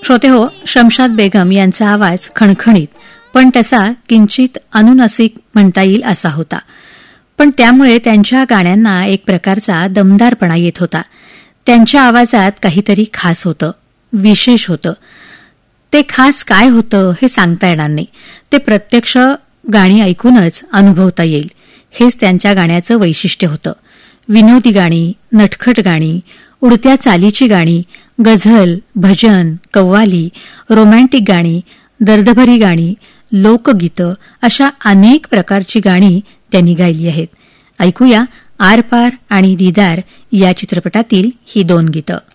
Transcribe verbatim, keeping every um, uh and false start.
श्रोते हो, शमशाद बेगम यांचा आवाज खणखणीत पण तसा किंचित अनुनासिक म्हणता येईल असा होता. पण त्यामुळे त्यांच्या गाण्यांना एक प्रकारचा दमदारपणा येत होता. त्यांच्या आवाजात काहीतरी खास होतं, विशेष होतं. ते खास काय होतं हे सांगता येणार नाही. ते प्रत्यक्ष गाणी ऐकूनच अनुभवता येईल. हेच त्यांच्या गाण्याचं वैशिष्ट्य होतं. विनोदी गाणी, नटखट गाणी, उडत्या चालीची गाणी, गझल, भजन, कव्वाली, रोमॅन्टिक गाणी, दर्दभरी गाणी, लोकगीतं अशा अनेक प्रकारची गाणी त्यांनी गायली आहेत. ऐकूया आरपार आणि दीदार या चित्रपटातील ही दोन गीतं.